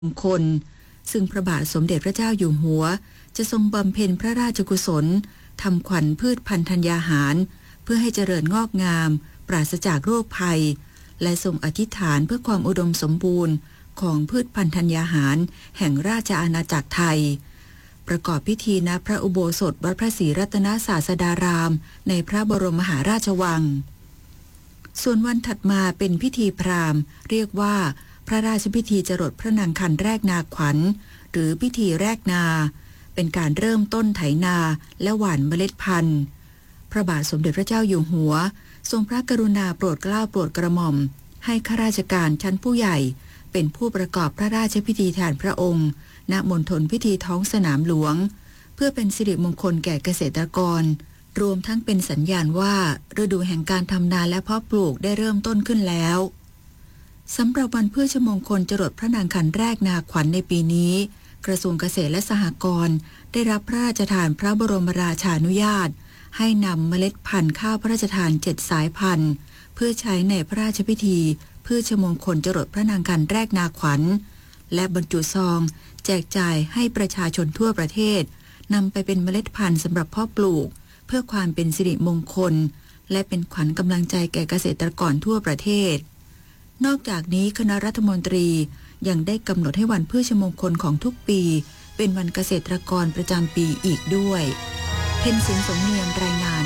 มงคลซึ่งพระบาทสมเด็จพระเจ้าอยู่หัวจะทรงบำเพ็ญพระราชกุศลทำขวัญพืชพันธุ์ธัญญาหารเพื่อให้เจริญงอกงามปราศจากโรคภัยและทรงอธิษฐานเพื่อความอุดมสมบูรณ์ของพืชพันธุ์ธัญญาหารแห่งราชอาณาจักรไทยประกอบพิธีณพระอุโบสถวัดพระศรีรัตนศาสดารามในพระบรมมหาราชวังส่วนวันถัดมาเป็นพิธีพราหมณ์เรียกว่าพระราชพิธีจรดพระนางคันแรกนาขวัญหรือพิธีแรกนาเป็นการเริ่มต้นไถนาและหว่านเมล็ดพันธุ์พระบาทสมเด็จพระเจ้าอยู่หัวทรงพระกรุณาโปรดเกล้าโปรดกระหม่อมให้ข้าราชการชั้นผู้ใหญ่เป็นผู้ประกอบพระราชพิธีแทนพระองค์ณมณฑลพิธีท้องสนามหลวงเพื่อเป็นสิริมงคลแก่เกษตรกรรวมทั้งเป็นสัญญาณว่าฤดูแห่งการทำนาและเพาะปลูกได้เริ่มต้นขึ้นแล้วสำหรับวันพฤชมงคลจรดพระนางคันแรกนาขวัญในปีนี้กระทรวงเกษตรและสหกรณ์ได้รับพระราชทานพระบรมราชานุญาตให้นำเมล็ดพันธุ์ข้าวพระราชทาน7สายพันธุ์เพื่อใช้ในพระราชพิธีพฤชมงคลจรดพระนางคันแรกนาขวัญและบรรจุซองแจกจ่ายให้ประชาชนทั่วประเทศนำไปเป็นเมล็ดพันธุ์สำหรับเพาะปลูกเพื่อความเป็นสิริมงคลและเป็นขวัญกำลังใจแก่เกษตรกรทั่วประเทศนอกจากนี้คณะรัฐมนตรียังได้กำหนดให้วันพฤชมงคลของทุกปีเป็นวันเกษตรกรประจำปีอีกด้วยเพ็ญศิลป์สมเนียมรายงาน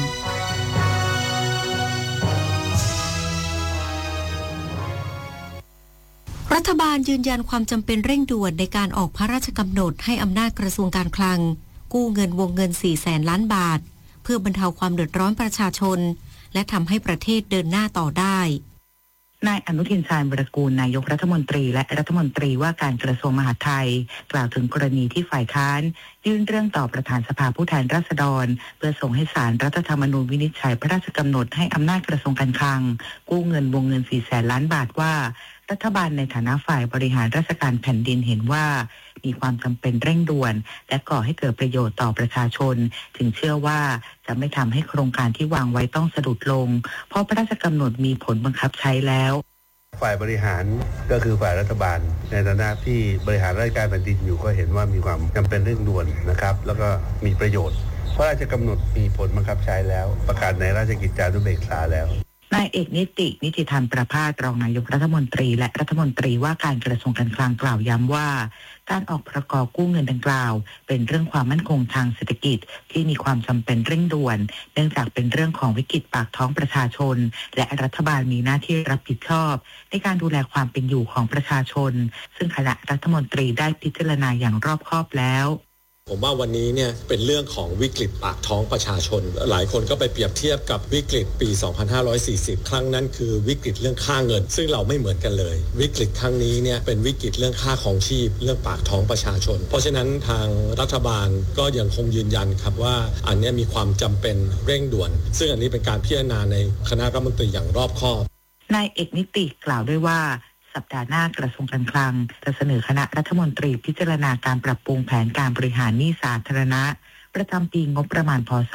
รัฐบาลยืนยันความจำเป็นเร่งด่วนในการออกพระราชกำหนดให้อำนาจกระทรวงการคลังกู้เงินวงเงิน 400,000 ล้านบาทเพื่อบรรเทาความเดือดร้อนประชาชนและทำให้ประเทศเดินหน้าต่อได้นายอนุทินชาญวิรากูลนายกรัฐมนตรีและรัฐมนตรีว่าการกระทรวงมหาดไทยกล่าวถึงกรณีที่ฝ่ายค้านยื่นเรื่องต่อประธานสภาผู้แทนราษฎรเพื่อส่งให้ศาลรัฐธรรมนูญวินิจฉัยพระราชกำหนดให้อำนาจกระทรวงการคลังกู้เงินวงเงิน 400,000 ล้านบาทว่ารัฐบาลในฐานะฝ่ายบริหารราชการแผ่นดินเห็นว่ามีความจำเป็นเร่งด่วนและก่อให้เกิดประโยชน์ต่อประชาชนจึงเชื่อว่าจะไม่ทำให้โครงการที่วางไว้ต้องสะดุดลงเพราะพระราชกำหนดมีผลบังคับใช้แล้วฝ่ายบริหารก็คือฝ่ายรัฐบาลในฐานะที่บริหารราชการแผ่นดินอยู่ก็เห็นว่ามีความจำเป็นเร่งด่วนนะครับแล้วก็มีประโยชน์พระราชกำหนดมีผลบังคับใช้แล้วประกาศในราชกิจจานุเบกษาแล้วนายเอกนิติธรรมประภาสรองนายกรัฐมนตรีและรัฐมนตรีว่าการกระทรวงการคลังกล่าวย้ำว่าการออกพรกกู้เงินดังกล่าวเป็นเรื่องความมั่นคงทางเศรษฐกิจที่มีความจำเป็นเร่งด่วนเนื่องจากเป็นเรื่องของวิกฤตปากท้องประชาชนและรัฐบาลมีหน้าที่รับผิดชอบในการดูแลความเป็นอยู่ของประชาชนซึ่งคณะรัฐมนตรีได้พิจารณาอย่างรอบคอบแล้วผมว่าวันนี้เนี่ยเป็นเรื่องของวิกฤตปากท้องประชาชนหลายคนก็ไปเปรียบเทียบกับวิกฤตปี 2540 ครั้งนั้นคือวิกฤตเรื่องค่าเงินซึ่งเราไม่เหมือนกันเลยวิกฤตครั้งนี้เนี่ยเป็นวิกฤตเรื่องค่าของชีพเรื่องปากท้องประชาชนเพราะฉะนั้นทางรัฐบาลก็ยังคงยืนยันครับว่าอันนี้มีความจำเป็นเร่งด่วนซึ่งอันนี้เป็นการพิจารณาในคณะรัฐมนตรีอย่างรอบคอบนายเอกนิติกล่าวด้วยว่าสัปดาห์หน้ากระทรวงการคลังจะเสนอคณะรัฐมนตรีพิจารณาการปรับปรุงแผนการบริหารหนี้สาธารณะประจำปีงบประมาณพ.ศ.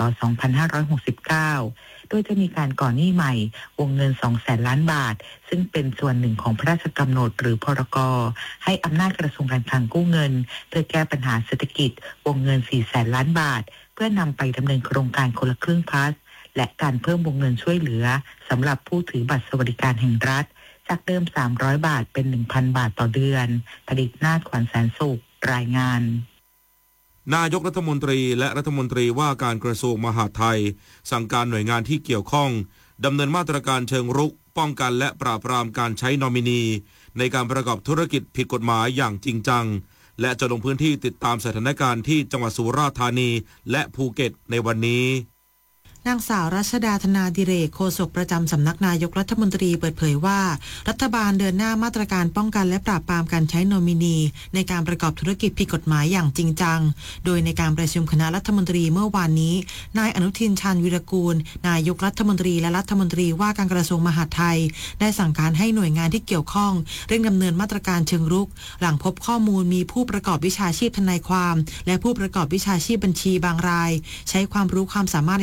2569 โดยจะมีการก่อหนี้ใหม่วงเงิน 200,000 ล้านบาทซึ่งเป็นส่วนหนึ่งของพระราชกำหนดหรือพรก.ให้อำนาจกระทรวงการคลังกู้เงินเพื่อแก้ปัญหาเศรษฐกิจวงเงิน 400,000 ล้านบาทเพื่อนำไปดำเนินโครงการคนละครึ่งพลัสและการเพิ่มวงเงินช่วยเหลือสำหรับผู้ถือบัตรสวัสดิการแห่งรัฐจากเดิม300 บาทเป็น 1,000 บาทต่อเดือนผลิตนาถขวัญแสนสุขรายงานนายกรัฐมนตรีและรัฐมนตรีว่าการกระทรวงมหาดไทยสั่งการหน่วยงานที่เกี่ยวข้องดำเนินมาตรการเชิงรุกป้องกันและปราบปรามการใช้นอมินีในการประกอบธุรกิจผิดกฎหมายอย่างจริงจังและจะลงพื้นที่ติดตามสถานการณ์ที่จังหวัดสุราษฎร์ธานีและภูเก็ตในวันนี้นางสาวรัชดาธนาดิเรกโฆษกประจำสำนักนายกรัฐมนตรีเปิดเผยว่ารัฐบาลเดินหน้ามาตรการป้องกันและปราบปรามการใช้โนมินีในการประกอบธุรกิจผิดกฎหมายอย่างจริงจังโดยในการประชุมคณะรัฐมนตรีเมื่อวานนี้นายอนุทินชาญวิรากูลนายกรัฐมนตรีและรัฐมนตรีว่าการกระทรวงมหาดไทยได้สั่งการให้หน่วยงานที่เกี่ยวข้องเร่งดำเนินมาตรการเชิงรุกหลังพบข้อมูลมีผู้ประกอบวิชาชีพทนายความและผู้ประกอบวิชาชีพบัญชีบางรายใช้ความรู้ความสามารถในทางที่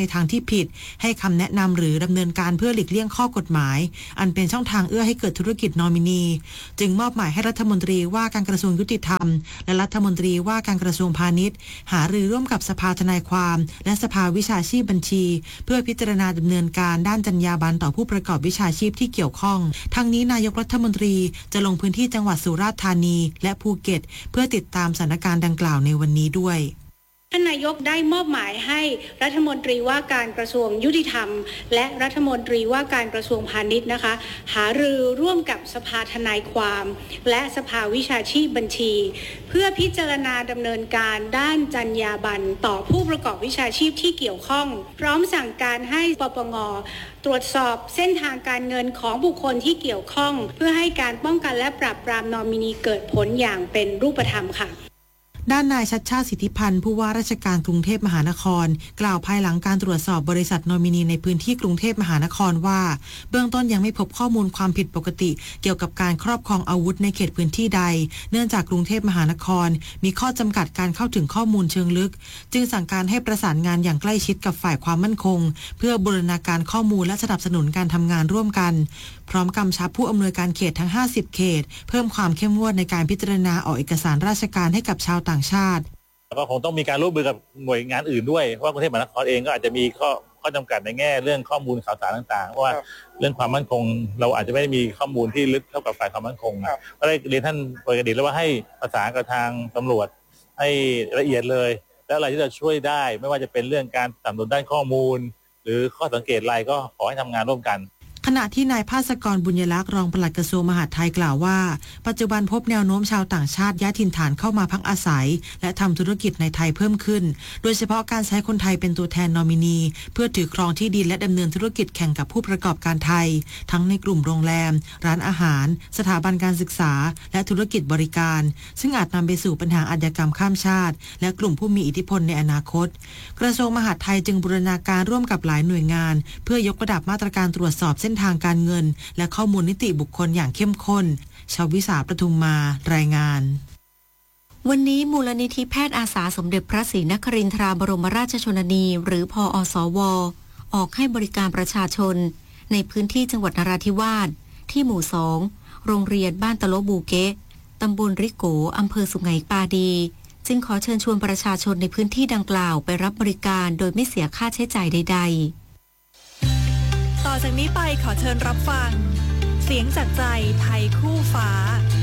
ผิดให้คำแนะนำหรือดำเนินการเพื่อหลีกเลี่ยงข้อกฎหมายอันเป็นช่องทางเอื้อให้เกิดธุรกิจนอมินีจึงมอบหมายให้รัฐมนตรีว่าการกระทรวงยุติธรรมและรัฐมนตรีว่าการกระทรวงพาณิชย์หารือร่วมกับสภาทนายความและสภาวิชาชีพบัญชีเพื่อพิจารณาดำเนินการด้านจรรยาบรรณต่อผู้ประกอบวิชาชีพที่เกี่ยวข้องทั้งนี้นายกรัฐมนตรีจะลงพื้นที่จังหวัดสุราษฎร์ธานีและภูเก็ตเพื่อติดตามสถานการณ์ดังกล่าวในวันนี้ด้วยท่านนายกได้มอบหมายให้รัฐมนตรีว่าการกระทรวงยุติธรรมและรัฐมนตรีว่าการกระทรวงพาณิชย์นะคะหารือร่วมกับสภาทนายความและสภาวิชาชีพบัญชีเพื่อพิจารณาดำเนินการด้านจรรยาบรรณต่อผู้ประกอบวิชาชีพที่เกี่ยวข้องพร้อมสั่งการให้ปปง.ตรวจสอบเส้นทางการเงินของบุคคลที่เกี่ยวข้องเพื่อให้การป้องกันและปราบปรามนอมินีเกิดผลอย่างเป็นรูปธรรมค่ะด้านนายชัชชาติสิทธิพันธ์ผู้ว่าราชการกรุงเทพมหานครกล่าวภายหลังการตรวจสอบบริษัทนอมินีในพื้นที่กรุงเทพมหานครว่าเบื้องต้นยังไม่พบข้อมูลความผิดปกติเกี่ยวกับการครอบครองอาวุธในเขตพื้นที่ใดเนื่องจากกรุงเทพมหานครมีข้อจำกัดการเข้าถึงข้อมูลเชิงลึกจึงสั่งการให้ประสานงานอย่างใกล้ชิดกับฝ่ายความมั่นคงเพื่อบูรณาการข้อมูลและสนับสนุนการทำงานร่วมกันพร้อมกำชับผู้อำนวยการเขตทั้ง50เขตเพิ่มความเข้มงวดในการพิจารณาออกเอกสารราชการให้กับชาวต่างชาติแล้วก็คงต้องมีการร่วมมือกับหน่วยงานอื่นด้วยเพราะว่ากรุงเทพมหานครเองก็อาจจะมีข้อจำกัดในแง่เรื่องข้อมูลข่าวสารต่างๆเพราะว่าเรื่องความมั่นคงเราอาจจะไม่ได้มีข้อมูลที่ลึกเท่ากับฝ่ายความมั่นคงก็ได้เรียนท่านปกติแล้วว่าให้ประสานกับทางตำรวจให้ละเอียดเลยและอะไรที่จะช่วยได้ไม่ว่าจะเป็นเรื่องการสนับสนุนด้านข้อมูลหรือข้อสังเกตอะไรก็ขอให้ทำงานร่วมกันขณะที่นายภาสกรบุญยลักษณ์รองปลัดกระทรวงมหาดไทยกล่าวว่าปัจจุบันพบแนวโน้มชาวต่างชาติย้ายถิ่นฐานเข้ามาพักอาศัยและทำธุรกิจในไทยเพิ่มขึ้นโดยเฉพาะการใช้คนไทยเป็นตัวแทนนอมินีเพื่อถือครองที่ดินและดำเนินธุรกิจแข่งกับผู้ประกอบการไทยทั้งในกลุ่มโรงแรมร้านอาหารสถาบันการศึกษาและธุรกิจบริการซึ่งอาจนำไปสู่ปัญหาอาชญากรรมข้ามชาติและกลุ่มผู้มีอิทธิพลในอนาคตกระทรวงมหาดไทยจึงบูรณาการร่วมกับหลายหน่วยงานเพื่อยกระดับมาตรการตรวจสอบเส้นทางการเงินและข้อมูลนิติบุคคลอย่างเข้มข้นชาววิสาประทุมมารายงานวันนี้มูลนิธิแพทย์อาสาสมเด็จพระศรีนครินทราบรมราชชนนีหรือพอสว.ออกให้บริการประชาชนในพื้นที่จังหวัดนราธิวาสที่หมู่2โรงเรียนบ้านตะโลบูเกะตำบลริโกอำเภอสุไหงปาดีจึงขอเชิญชวนประชาชนในพื้นที่ดังกล่าวไปรับบริการโดยไม่เสียค่าใช้จ่ายใดๆต่อจากนี้ไปขอเชิญรับฟังเสียงจากใจไทยคู่ฟ้า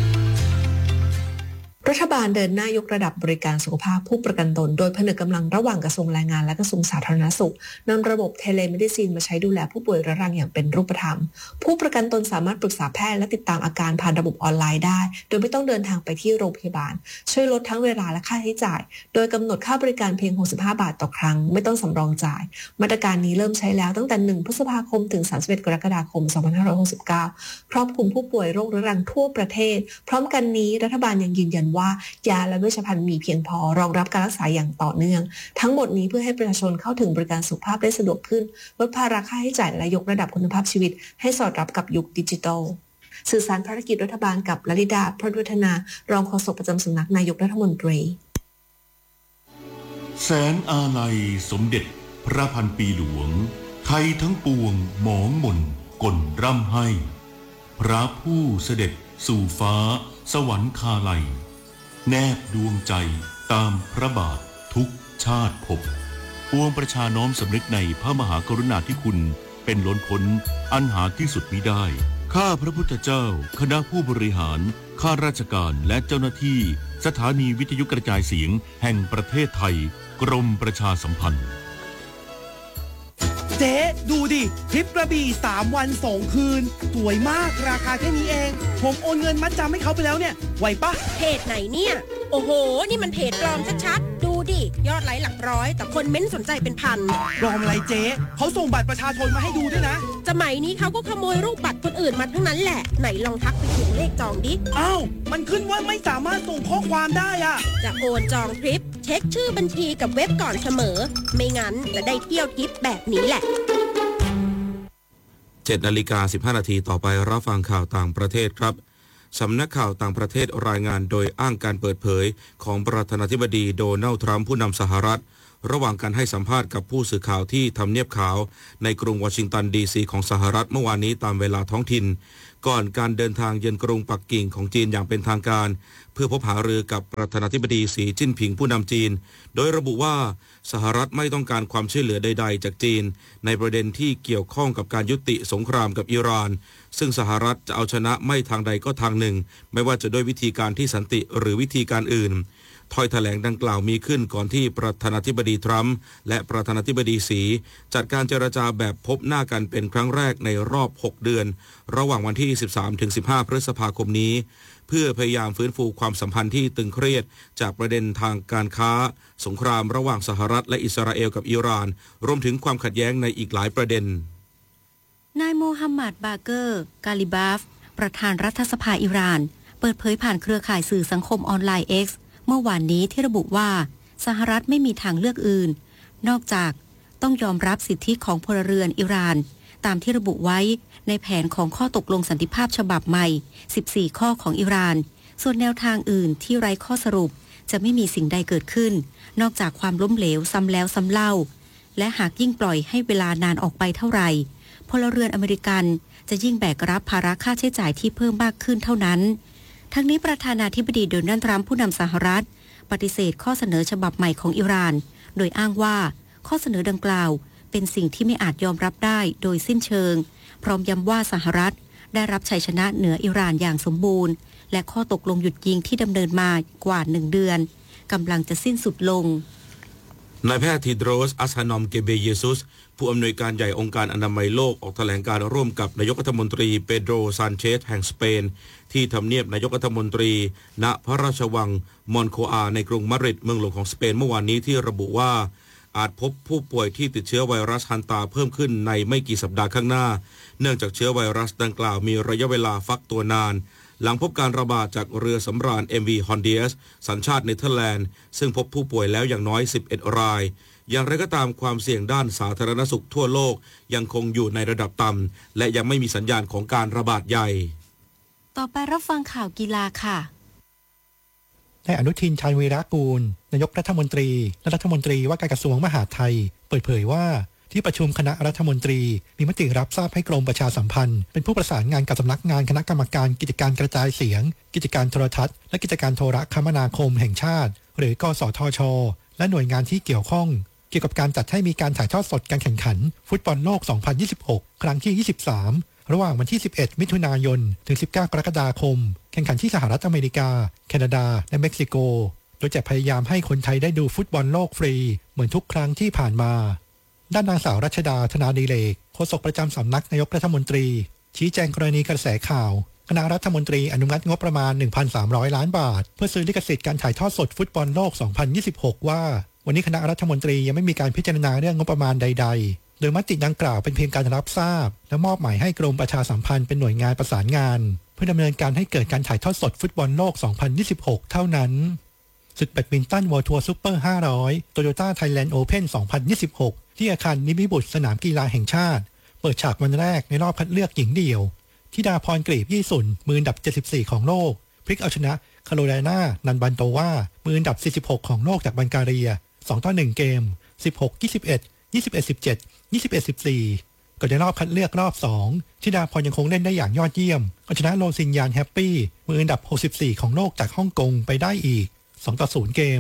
รัฐบาลเดินหน้ายกระดับบริการสุขภาพผู้ประกันตนโดยผนึกกำลังระหว่างกระทรวงแรงงานและกระทรวงสาธารณสุขนำระบบเทเลเมดิซินมาใช้ดูแลผู้ป่วยเรื้อรังอย่างเป็นรูปธรรมผู้ประกันตนสามารถปรึกษาแพทย์และติดตามอาการผ่านระบบออนไลน์ได้โดยไม่ต้องเดินทางไปที่โรงพยาบาลช่วยลดทั้งเวลาและค่าใช้จ่ายโดยกำหนดค่าบริการเพียง65 บาทต่อครั้งไม่ต้องสำรองจ่ายมาตรการนี้เริ่มใช้แล้วตั้งแต่1 พฤษภาคมถึง31 กรกฎาคม 2569ครอบคลุมผู้ป่วยโรคเรื้อรังทั่วประเทศพร้อมกันนี้รัฐบาลยังยืนยันว่ายาและเวชภัณฑ์มีเพียงพอรองรับการรักษาอย่างต่อเนื่องทั้งหมดนี้เพื่อให้ประชาชนเข้าถึงบริการสุขภาพได้สะดวกขึ้นลดภาระค่าใช้จ่ายและยกระดับคุณภาพชีวิตให้สอดรับกับยุคดิจิทัลสื่อสารภารกิจรัฐบาลกับลลิดาพรหมวัฒนารองโฆษกประจำสำนักนายกรัฐมนตรีแสนอาลัยสมเด็จพระพันปีหลวงไทยทั้งปวงหมองมนก่นร่ำให้พระผู้เสด็จสู่ฟ้าสวรรคาลัยแนบดวงใจตามพระบาททุกชาติภพปวงประชาน้อมสำนึกในพระมหากรุณาธิคุณเป็นล้นพ้นอันหาที่สุดมิได้ข้าพระพุทธเจ้าคณะผู้บริหารข้าราชการและเจ้าหน้าที่สถานีวิทยุกระจายเสียงแห่งประเทศไทยกรมประชาสัมพันธ์เจ๊ดูดิทริปกระบี่3 วัน 2 คืนสวยมากราคาแค่นี้เองผมโอนเงินมัดจำให้เขาไปแล้วเนี่ยไหวปะเพจไหนเนี่ยโอ้โหนี่มันเพจปลอมชัดๆดูดิยอดไลค์หลักร้อยแต่คนเม้นสนใจเป็นพันปลอมอะไรเจ๊เขาส่งบัตรประชาชนมาให้ดูด้วยนะสมัยนี้เขาก็ขโมยรูปบัตรคนอื่นมาทั้งนั้นแหละไหนลองทักไปเขียนเลขจองดิอ้าวมันขึ้นว่าไม่สามารถส่งข้อความได้อะจะโอนจองทริปเช็คชื่อบัญชีกับเว็บก่อนเสมอไม่งั้นจะได้เที่ยวทริปแบบนี้แหละ 7:15 นาทีต่อไปรับฟังข่าวต่างประเทศครับสำนักข่าวต่างประเทศรายงานโดยอ้างการเปิดเผยของประธานาธิบดีโดนัลด์ทรัมป์ผู้นำสหรัฐระหว่างการให้สัมภาษณ์กับผู้สื่อข่าวที่ทำเนียบขาวในกรุงวอชิงตันดีซีของสหรัฐเมื่อวานนี้ตามเวลาท้องถิ่นก่อนการเดินทางเยือนกรุงปักกิ่งของจีนอย่างเป็นทางการเพื่อพบหารือกับประธานาธิบดีสีจิ้นผิงผู้นำจีนโดยระบุว่าสหรัฐไม่ต้องการความช่วยเหลือใดๆจากจีนในประเด็นที่เกี่ยวข้องกับการยุติสงครามกับอิหร่านซึ่งสหรัฐจะเอาชนะไม่ทางใดก็ทางหนึ่งไม่ว่าจะด้วยวิธีการที่สันติหรือวิธีการอื่นถ้อยแถลงดังกล่าวมีขึ้นก่อนที่ประธานาธิบดีทรัมป์และประธานาธิบดีสีจัดการเจรจาแบบพบหน้ากันเป็นครั้งแรกในรอบ6เดือนระหว่างวันที่ 13-15 พฤษภาคมนี้เพื่อพยายามฟื้นฟูความสัมพันธ์ที่ตึงเครียดจากประเด็นทางการค้าสงครามระหว่างสหรัฐและอิสราเอลกับอิหร่านรวมถึงความขัดแย้งในอีกหลายประเด็นนายโมฮัมหมัดบาเกอร์กาลิบาฟประธานรัฐสภาอิหร่านเปิดเผยผ่านเครือข่ายสื่อสังคมออนไลน์ X เมื่อวานนี้ที่ระบุว่าสหรัฐไม่มีทางเลือกอื่นนอกจากต้องยอมรับสิทธิของพลเรือนอิหร่านตามที่ระบุไว้ในแผนของข้อตกลงสันติภาพฉบับใหม่14ข้อของอิหร่านส่วนแนวทางอื่นที่ไร้ข้อสรุปจะไม่มีสิ่งใดเกิดขึ้นนอกจากความล้มเหลวซ้ำแล้วซ้ำเล่าและหากยิ่งปล่อยให้เวลานานออกไปเท่าไหร่พลเรือนอเมริกันจะยิ่งแบกรับภาระค่าใช้จ่ายที่เพิ่มมากขึ้นเท่านั้นทั้งนี้ประธานาธิบดีโดนัลด์ทรัมป์ผู้นำสหรัฐปฏิเสธข้อเสนอฉบับใหม่ของอิหร่านโดยอ้างว่าข้อเสนอดังกล่าวเป็นสิ่งที่ไม่อาจยอมรับได้โดยสิ้นเชิงพร้อมย้ำว่าสหรัฐได้รับชัยชนะเหนืออิหร่านอย่างสมบูรณ์และข้อตกลงหยุดยิงที่ดำเนินมากว่า1เดือนกำลังจะสิ้นสุดลงนายแพทย์ทีโดรส อัสฮานอม เกเบเยซุสผู้อำนวยการใหญ่องค์การอนามัยโลกออกแถลงการร่วมกับนายกรัฐมนตรีเปโดร ซานเชสแห่งสเปนที่ทำเนียบนายกรัฐมนตรีณพระราชวังมอนโคอาในกรุงมาดริดเมืองหลวงของสเปนเมื่อวานนี้ที่ระบุว่าอาจพบผู้ป่วยที่ติดเชื้อไวรัสฮันตาเพิ่มขึ้นในไม่กี่สัปดาห์ข้างหน้าเนื่องจากเชื้อไวรัสดังกล่าวมีระยะเวลาฟักตัวนานหลังพบการระบาดจากเรือสำราญ MV Hondias สัญชาติเนเธอร์แลนด์ซึ่งพบผู้ป่วยแล้วอย่างน้อย11รายอย่างไรก็ตามความเสี่ยงด้านสาธารณสุขทั่วโลกยังคงอยู่ในระดับต่ำและยังไม่มีสัญญาณของการระบาดใหญ่ต่อไปรับฟังข่าวกีฬาค่ะนายอนุทิน ชาญวีรกูลนายกรัฐมนตรีและรัฐมนตรีว่าการกระทรวงมหาดไทยเปิดเผยว่าที่ประชุมคณะรัฐมนตรีมีมติรับทราบให้กรมประชาสัมพันธ์เป็นผู้ประสานงานกับสำนักงานคณะกรรมการกิจการกระจายเสียงกิจการโทรทัศน์และกิจการโทรคมนาคมแห่งชาติหรือกสทช.และหน่วยงานที่เกี่ยวข้องเกี่ยวกับการจัดให้มีการถ่ายทอดสดการแข่งขันฟุตบอลโลก 2026 ครั้งที่ 23 ระหว่างวันที่ 11 มิถุนายน ถึง 19 กรกฎาคมแข่งขันที่สหรัฐอเมริกาแคนาดาและเม็กซิโกโดยจะพยายามให้คนไทยได้ดูฟุตบอลโลกฟรีเหมือนทุกครั้งที่ผ่านมาด้านนางสาวรัชดา ธนาดิเรกโฆษกประจำสำนักนายกรัฐมนตรีชี้แจงกรณีกระแสข่าวคณะรัฐมนตรีอนุมัติงบประมาณ 1,300 ล้านบาทเพื่อซื้อลิขสิทธิ์การถ่ายทอดสดฟุตบอลโลก 2026 ว่าวันนี้คณะรัฐมนตรียังไม่มีการพิจารณาเรื่องงบประมาณใดๆโดยมติดังกล่าวเป็นเพียงการรับทราบและมอบหมายให้กรมประชาสัมพันธ์เป็นหน่วยงานประสานงานเพื่อดำเนินการให้เกิดการถ่ายทอดสดฟุตบอลโลก 2026 เท่านั้นศึกแบดมินตัน World Tour Super 500 Toyota Thailand Open 2026 ที่อาคารนิมิบุตรสนามกีฬาแห่งชาติเปิดฉากวันแรกในรอบคัดเลือกหญิงเดี่ยวธิดาพร กลีบยี่สุนมืออันดับ 74 ของโลกพลิกเอาชนะคาโรไลนานันบันโตวามืออันดับ 46 ของโลกจากบัลแกเรีย2-1 เกม 16-21 21-17 21-14 ก่อนในรอบคัดเลือกรอบ 2 ธิดาพรยังคงเล่นได้อย่างยอดเยี่ยมเอาชนะโรซินยานแฮปปี้มืออันดับ 64 ของโลกจากฮ่องกงไปได้อีก2-0 เกม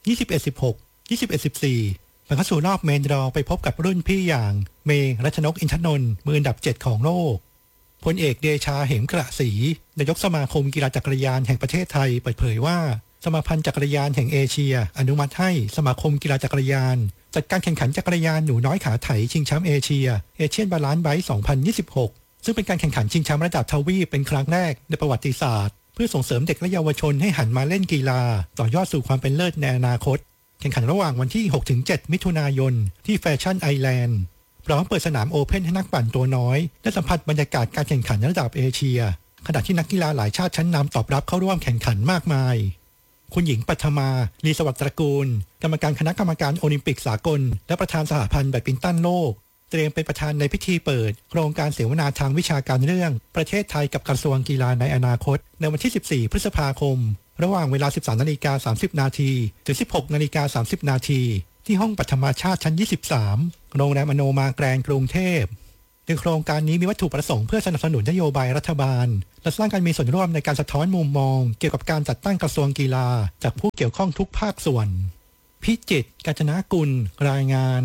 21-16 21-14 ไปเข้าสู่รอบเมนดรอไปพบกับรุ่นพี่อย่างเมย์รัชนกอินทนนท์มืออันดับ 7 ของโลกพลเอกเดชาเหมกระศรีนายกสมาคมกีฬาจักรยานแห่งประเทศไทยเปิดเผยว่าสมาพันธ์จักรยานแห่งเอเชียอนุมัติให้สมาคมกีฬาจักรยานจัดการแข่งขันจักรยานหนูน้อยขาไถชิงแชมป์เอเชียเอเชียนบาลานซ์ไบค์ 2026 ซึ่งเป็นการแข่งขันชิงแชมป์ระดับทวีปเป็นครั้งแรกในประวัติศาสตร์เพื่อส่งเสริมเด็กและเยาวชนให้หันมาเล่นกีฬาต่อยอดสู่ความเป็นเลิศในอนาคตแข่งขันระหว่างวันที่ 6-7 มิถุนายนที่แฟชั่นไอแลนด์พร้อมเปิดสนามโอเพ่นให้นักปั่นตัวน้อยได้สัมผัสบรรยากาศการแข่งขันระดับเอเชียขณะที่นักกีฬาหลายชาติชั้นนำตอบรับเข้าร่วมแข่งขันมากมายคุณหญิงปัทมาลีสวัสดิ์ตระกูลกรรมการคณะกรรมการโอลิมปิกสากลและประธานสหพันธ์แบดมินตันโลกเตรียมเป็นประธานในพิธีเปิดโครงการเสวนาทางวิชาการเรื่องประเทศไทยกับกระทรวงกีฬาในอนาคตในวันที่ 14 พฤษภาคมระหว่างเวลา 13:30 น. ถึง 16:30 น. ณที่ห้องปฐมชาติชั้น 23 โรงแรมอโนมาแกรนด์กรุงเทพโดยโครงการนี้มีวัตถุประสงค์เพื่อสนับสนุนนโยบายรัฐบาลและสร้างการมีส่วนร่วมในการสะท้อนมุมมองเกี่ยวกับการจัดตั้งกระทรวงกีฬาจากผู้เกี่ยวข้องทุกภาคส่วนพิจิตร กาญจนกุลรายงาน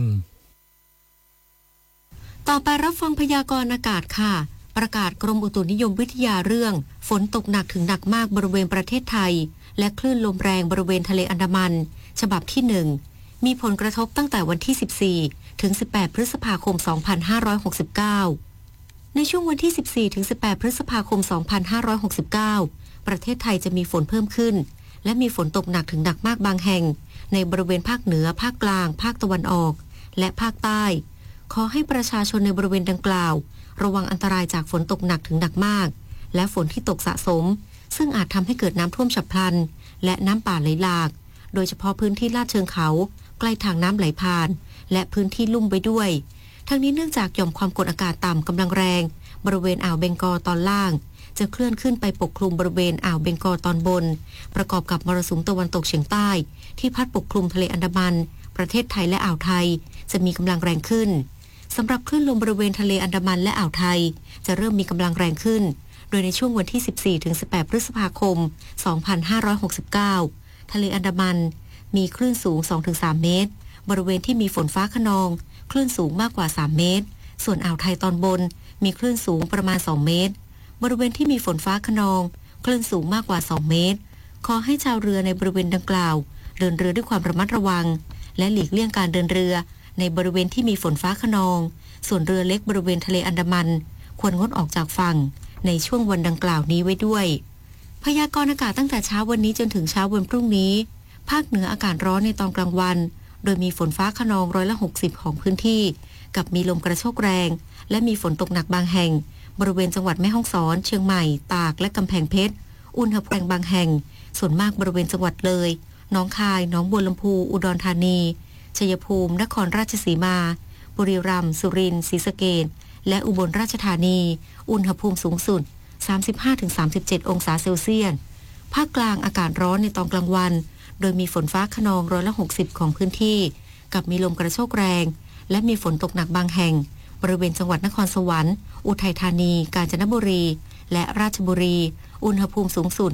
ต่อไปรับฟังพยากรณ์อากาศค่ะประกาศกรมอุตุนิยมวิทยาเรื่องฝนตกหนักถึงหนักมากบริเวณประเทศไทยและคลื่นลมแรงบริเวณทะเลอันดามันฉบับที่1มีผลกระทบตั้งแต่วันที่14ถึง18พฤษภาคม2569ในช่วงวันที่14ถึง18พฤษภาคม2569ประเทศไทยจะมีฝนเพิ่มขึ้นและมีฝนตกหนักถึงหนักมากบางแห่งในบริเวณภาคเหนือภาคกลางภาคตะวันออกและภาคใต้ขอให้ประชาชนในบริเวณดังกล่าวระวังอันตรายจากฝนตกหนักถึงหนักมากและฝนที่ตกสะสมซึ่งอาจทำให้เกิดน้ำท่วมฉับพลันและน้ำป่าไหลหลากโดยเฉพาะพื้นที่ลาดเชิงเขาใกล้ทางน้ำไหลผ่านและพื้นที่ลุ่มไปด้วยทั้งนี้เนื่องจากหย่อมความกดอากาศต่ำกำลังแรงบริเวณอ่าวเบงกอลตอนล่างจะเคลื่อนขึ้นไปปกคลุมบริเวณอ่าวเบงกอลตอนบนประกอบกับมรสุมตะวันตกเฉียงใต้ที่พัดปกคลุมทะเลอันดามันประเทศไทยและอ่าวไทยจะมีกำลังแรงขึ้นสำหรับคลื่นลมบริเวณทะเลอันดามันและอ่าวไทยจะเริ่มมีกำลังแรงขึ้นโดยในช่วงวันที่ 14-18 พฤษภาคม 2569 ทะเลอันดามันมีคลื่นสูง 2-3 เมตรบริเวณที่มีฝนฟ้าคะนองคลื่นสูงมากกว่า 3 เมตรส่วนอ่าวไทยตอนบนมีคลื่นสูงประมาณ 2 เมตรบริเวณที่มีฝนฟ้าคะนองคลื่นสูงมากกว่า 2 เมตรขอให้ชาวเรือในบริเวณดังกล่าวเดินเรือด้วยความระมัดระวังและหลีกเลี่ยงการเดินเรือในบริเวณที่มีฝนฟ้าคะนองส่วนเรือเล็กบริเวณทะเลอันดามันควรงดออกจากฝั่งในช่วงวันดังกล่าวนี้ไว้ด้วยพยากรณ์อากาศตั้งแต่เช้าวันนี้จนถึงเช้าวันพรุ่งนี้ภาคเหนืออากาศร้อนในตอนกลางวันโดยมีฝนฟ้าคะนอง60%ของพื้นที่กับมีลมกระโชกแรงและมีฝนตกหนักบางแห่งบริเวณจังหวัดแม่ฮ่องสอนเชียงใหม่ตากและกำแพงเพชรอุณหภูมิบางแห่งส่วนมากบริเวณจังหวัดเลยหนองคายหนองบัวลำพูอุดรธานีชัยภูมินครราชสีมาบุรีรัมย์สุรินทร์ศรีสะเกษและอุบลราชธานีอุณหภูมิสูงสุด 35-37 องศาเซลเซียสภาคกลางอากาศร้อนในตอนกลางวันโดยมีฝนฟ้าคะนอง60%ของพื้นที่กับมีลมกระโชกแรงและมีฝนตกหนักบางแห่งบริเวณจังหวัดนครสวรรค์อุทัยธานีกาญจนบุรีและราชบุรีอุณหภูมิสูงสุด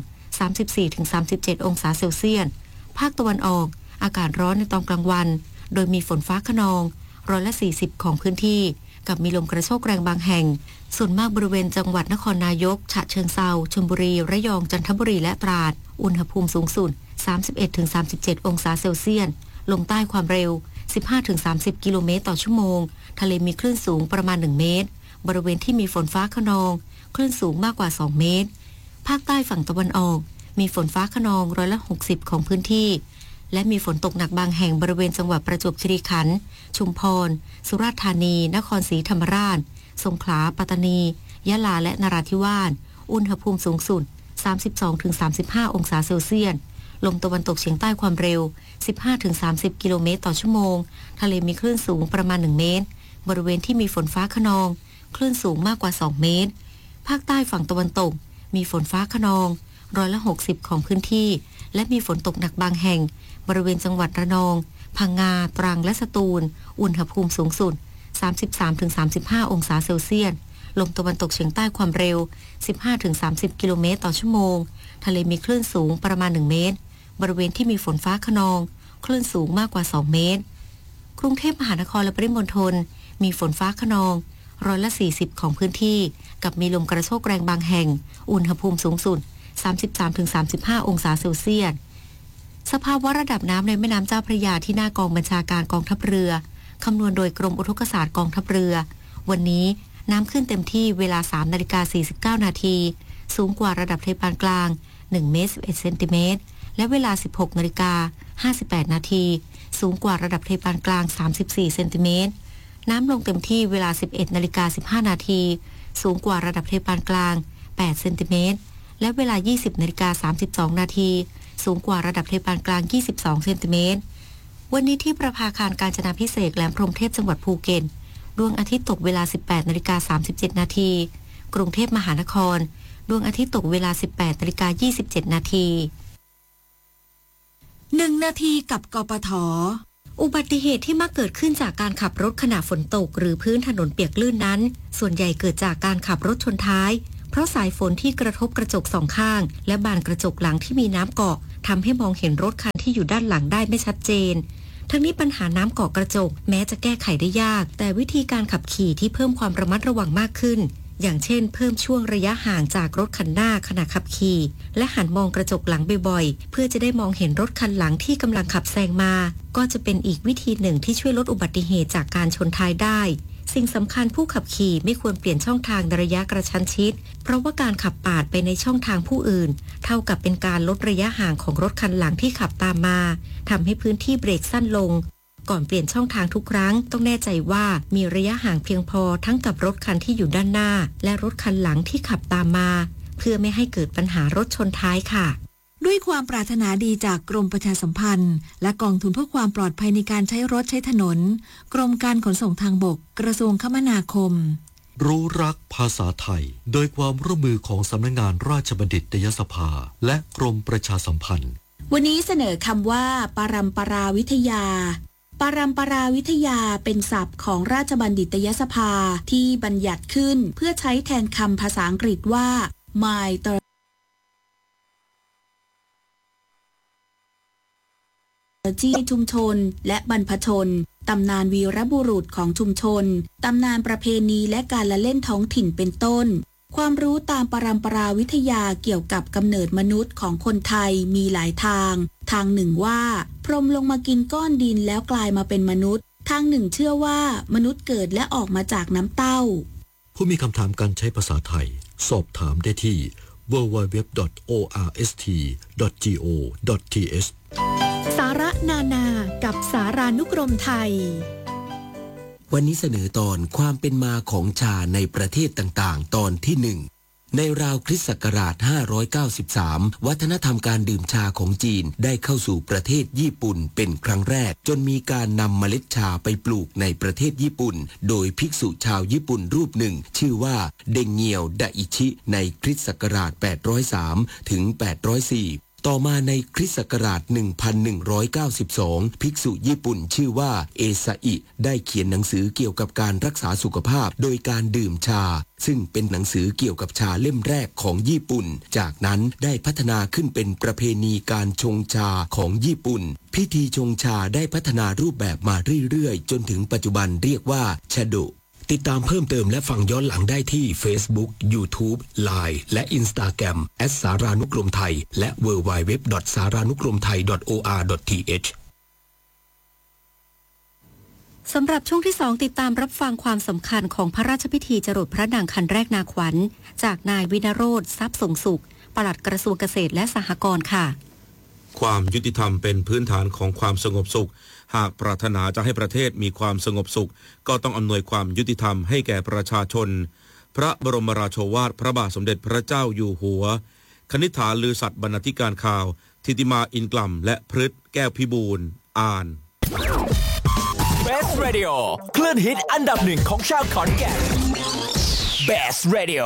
34-37 องศาเซลเซียสภาคตะวันออกอากาศร้อนในตอนกลางวันโดยมีฝนฟ้าคะนอง40%ของพื้นที่กับมีลมกระโชกแรงบางแห่งส่วนมากบริเวณจังหวัดนครนายกฉะเชิงเทราชลบุรีระยองจันทบุรีและตราดอุณหภูมิสูงสุด 31-37 องศาเซลเซียสลมใต้ความเร็ว 15-30 กิโลเมตรต่อชั่วโมงทะเลมีคลื่นสูงประมาณ1เมตรบริเวณที่มีฝนฟ้าคะนองคลื่นสูงมากกว่า2เมตรภาคใต้ฝั่งตะวันออกมีฝนฟ้าคะนอง60%ของพื้นที่และมีฝนตกหนักบางแห่งบริเวณจังหวัดประจวบคีรีขันธ์ชุมพรสุราษฎร์ธานีนครศรีธรรมราชสงขลาปัตตานียะลาและนราธิวาสอุณหภูมิสูงสุด 32-35 องศาเซลเซียสลมตะวันตกเฉียงใต้ความเร็ว 15-30 กิโลเมตรต่อชั่วโมงทะเลมีคลื่นสูงประมาณ1เมตรบริเวณที่มีฝนฟ้าคะนองคลื่นสูงมากกว่า2เมตรภาคใต้ฝั่งตะวันตกมีฝนฟ้าคะนอง60%ของพื้นที่และมีฝนตกหนักบางแห่งบริเวณจังหวัดระนองพังงาตรังและสตูลอุณหภูมิสูงสุด 33-35 องศาเซลเซียสลมตะวันตกเฉียงใต้ความเร็ว 15-30 กิโลเมตรต่อชั่วโมงทะเลมีคลื่นสูงประมาณ1เมตรบริเวณที่มีฝนฟ้าคะนองคลื่นสูงมากกว่า2เมตรกรุงเทพมหานครและปริมณฑลมีฝนฟ้าคะนอง40%ของพื้นที่กับมีลมกระโชกแรงบางแห่งอุณหภูมิสูงสุด 33-35 องศาเซลเซียสสภาวะระดับน้ำในแม่น้ำเจ้าพระยาที่หน้ากองบัญชาการกองทัพเรือคำนวณโดยกรมอุทกศาสตร์กองทัพเรือวันนี้น้ำขึ้นเต็มที่เวลา 3:49 นาทีสูงกว่าระดับทะเลปานกลาง1 เมตร 11 เซนติเมตรและเวลา 16:58 นาทีสูงกว่าระดับทะเลปานกลาง34 เซนติเมตรน้ำลงเต็มที่เวลา 11:15 นาทีสูงกว่าระดับทะเลปานกลาง8 เซนติเมตรและเวลา 20:32 นาทีสูงกว่าระดับทะเลปานกลาง22 เซนติเมตรวันนี้ที่ประภาคารกาญจนาภิเษกแหลมพรหมเทพจังหวัดภูเก็ตดวงอาทิตย์ตกเวลา 18:37 นาทีกรุงเทพมหานครดวงอาทิตย์ตกเวลา 18:27 นาที1 นาทีกับกปทอุบัติเหตุที่มักเกิดขึ้นจากการขับรถขณะฝนตกหรือพื้นถนนเปียกลื่นนั้นส่วนใหญ่เกิดจากการขับรถชนท้ายเพราะสายฝนที่กระทบกระจกสองข้างและบานกระจกหลังที่มีน้ำเกาะทำให้มองเห็นรถคันที่อยู่ด้านหลังได้ไม่ชัดเจนทั้งนี้ปัญหาน้ำเกาะกระจกแม้จะแก้ไขได้ยากแต่วิธีการขับขี่ที่เพิ่มความระมัดระวังมากขึ้นอย่างเช่นเพิ่มช่วงระยะห่างจากรถคันหน้าขณะขับขี่และหันมองกระจกหลังบ่อยๆเพื่อจะได้มองเห็นรถคันหลังที่กำลังขับแซงมาก็จะเป็นอีกวิธีหนึ่งที่ช่วยลดอุบัติเหตุจากการชนท้ายได้สิ่งสำคัญผู้ขับขี่ไม่ควรเปลี่ยนช่องทางในระยะกระชั้นชิดเพราะว่าการขับปาดไปในช่องทางผู้อื่นเท่ากับเป็นการลดระยะห่างของรถคันหลังที่ขับตามมาทำให้พื้นที่เบรกสั้นลงก่อนเปลี่ยนช่องทางทุกครั้งต้องแน่ใจว่ามีระยะห่างเพียงพอทั้งกับรถคันที่อยู่ด้านหน้าและรถคันหลังที่ขับตามมาเพื่อไม่ให้เกิดปัญหารถชนท้ายค่ะด้วยความปรารถนาดีจากกรมประชาสัมพันธ์และกองทุนเพื่อความปลอดภัยในการใช้รถใช้ถนนกรมการขนส่งทางบกกระทรวงคมนาคมรู้รักภาษาไทยโดยความร่วมมือของสำนักงานราชบัณฑิตยสภาและกรมประชาสัมพันธ์วันนี้เสนอคำว่าปรัมปราวิทยาปรัมปราวิทยาเป็นศัพท์ของราชบัณฑิตยสภาที่บัญญัติขึ้นเพื่อใช้แทนคำภาษาอังกฤษว่า mythology ชุมชนและบรรพชนตำนานวีรบุรุษของชุมชนตำนานประเพณีและการละเล่นท้องถิ่นเป็นต้นความรู้ตามปรัมปราวิทยาเกี่ยวกับกำเนิดมนุษย์ของคนไทยมีหลายทางหนึ่งว่าพรหมลงมากินก้อนดินแล้วกลายมาเป็นมนุษย์ทางหนึ่งเชื่อว่ามนุษย์เกิดและออกมาจากน้ำเต้าผู้มีคำถามการใช้ภาษาไทยสอบถามได้ที่ www.orst.go.th สาระนานากับสารานุกรมไทยวันนี้เสนอตอนความเป็นมาของชาในประเทศต่างๆตอนที่ 1ในราวคริสต์ศักราช593วัฒนธรรมการดื่มชาของจีนได้เข้าสู่ประเทศญี่ปุ่นเป็นครั้งแรกจนมีการนำเมล็ดชาไปปลูกในประเทศญี่ปุ่นโดยภิกษุชาวญี่ปุ่นรูปหนึ่งชื่อว่าเดงเงียวดาอิชิในคริสต์ศักราช803ถึง804ต่อมาในคริสต์ศักราช1192ภิกษุญี่ปุ่นชื่อว่าเอซาอิได้เขียนหนังสือเกี่ยวกับการรักษาสุขภาพโดยการดื่มชาซึ่งเป็นหนังสือเกี่ยวกับชาเล่มแรกของญี่ปุ่นจากนั้นได้พัฒนาขึ้นเป็นประเพณีการชงชาของญี่ปุ่นพิธีชงชาได้พัฒนารูปแบบมาเรื่อยๆจนถึงปัจจุบันเรียกว่าชาโดติดตามเพิ่มเติมและฟังย้อนหลังได้ที่ Facebook, YouTube, Line และ Instagram @ สารานุกรมไทยและ www.saranukromthai.or.th สำหรับช่วงที่ 2ติดตามรับฟังความสำคัญของพระราชพิธีจรดพระนางคันแรกนาขวัญจากนายวินโรจน์ทรัพย์สงสุขปลัดกระทรวงเกษตรและสหกรณ์ค่ะความยุติธรรมเป็นพื้นฐานของความสงบสุขหากปรารถนาจะให้ประเทศมีความสงบสุขก็ต้องอำนวยความยุติธรรมให้แก่ประชาชนพระบรมราโชวาทพระบาทสมเด็จพระเจ้าอยู่หัวคณิษฐาลือสัตย์บรรณาธิการข่าวทิติมาอินกล่ำและพฤทธิ์แก้วพิบูลอ่าน Best Radio คลื่นฮิตอันดับหนึ่งของชาวขอนแก่น Best Radio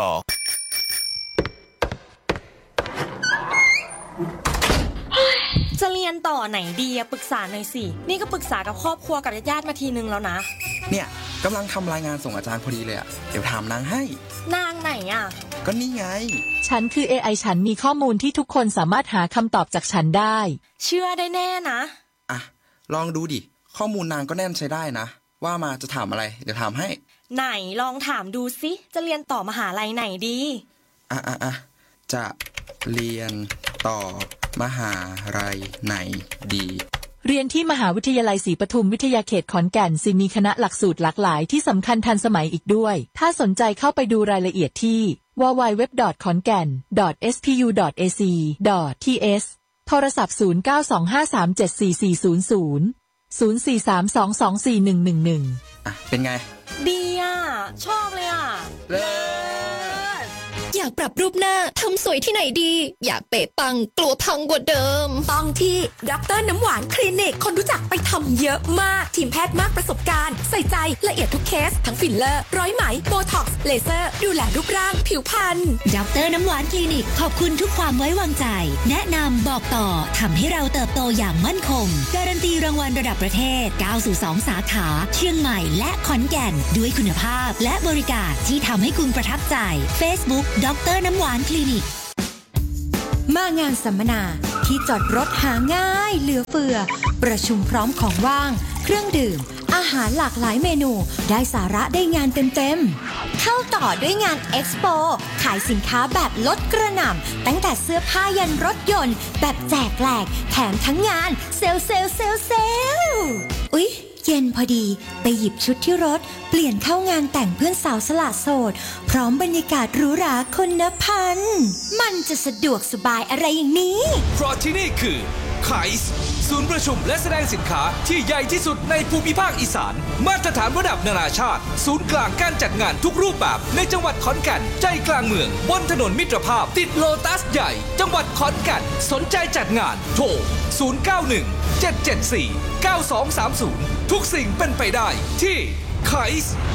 จะเรียนต่อไหนดีปรึกษาหน่อยสินี่ก็ปรึกษากับครอบครัวกับญาติมาทีนึงแล้วนะเนี่ยกำลังทำรายงานส่งอาจารย์พอดีเลยเดี๋ยวถามนางให้นางไหนก็นี่ไงฉันคือ AI ฉันมีข้อมูลที่ทุกคนสามารถหาคำตอบจากฉันได้เชื่อได้แน่นะลองดูดิข้อมูลนางก็แน่นใช้ได้นะว่ามาจะถามอะไรเดี๋ยวถามให้ไหนลองถามดูสิจะเรียนต่อมหาลัยไหนดีจะเรียนต่อมหาลัยไหนดีเรียนที่มหาวิทยาลัยศรีปทุมวิทยาเขตขอนแก่นสิมีคณะหลักสูตรหลากหลายที่สำคัญทันสมัยอีกด้วยถ้าสนใจเข้าไปดูรายละเอียดที่ www.khongan.spu.ac.th โทรศัพท์0925374400 0432241111 เป็นไงดีชอบเลยเลิศอยากปรับรูปหน้าทำสวยที่ไหนดี อยากเป๊ะปังกลัวพังกว่าเดิมต้องที่ดร.น้ำหวานคลินิกคนรู้จักไปทำเยอะมากทีมแพทย์มากประสบการณ์ใส่ใจละเอียดทุกเคสทั้งฟิลเลอร์ร้อยไหมโบท็อกซ์เลเซอร์ดูแลรูปร่างผิวพรรณดร.น้ำหวานคลินิกขอบคุณทุกความไว้วางใจแนะนำบอกต่อทำให้เราเติบโตอย่างมั่นคงการันตีรางวัลระดับประเทศ9สู่2สาขาเชียงใหม่และขอนแก่นด้วยคุณภาพและบริการที่ทำให้คุณประทับใจ Facebook ดร.น้ำหวานคลินิกมางานสัมมนาที่จอดรถหาง่ายเหลือเฟือประชุมพร้อมของว่างเครื่องดื่มอาหารหลากหลายเมนูได้สาระได้งานเต็มๆเข้าต่อด้วยงานเอ็กซ์โปขายสินค้าแบบลดกระหน่ำตั้งแต่เสื้อผ้ายันรถยนต์แบบแจกแหลกแถมทั้งงานเซลอุ๊ยเย็นพอดีไปหยิบชุดที่รถเปลี่ยนเข้างานแต่งเพื่อนสาวสละโสดพร้อมบรรยากาศหรูหราคนนับพันมันจะสะดวกสบายอะไรอย่างนี้เพราะที่นี่คือไคส์ศูนย์ประชุมและแสดงสินค้าที่ใหญ่ที่สุดในภูมิภาคอีสานมาตรฐานระดับนานาชาติศูนย์กลางการจัดงานทุกรูปแบบในจังหวัดขอนแก่นใจกลางเมืองบนถนนมิตรภาพติดโลตัสใหญ่จังหวัดขอนแก่นสนใจจัดงานโทร091 774 9230ทุกสิ่งเป็นไปได้ที่ไคส์